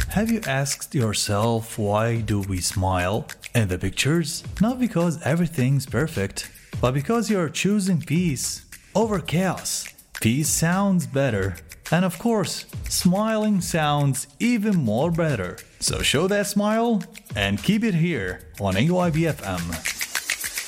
Have you asked yourself why do we smile in the pictures? Not because everything's perfect, but because you're choosing peace over chaos. Peace sounds better. And of course, smiling sounds even more better. So show that smile and keep it here on AYBFM.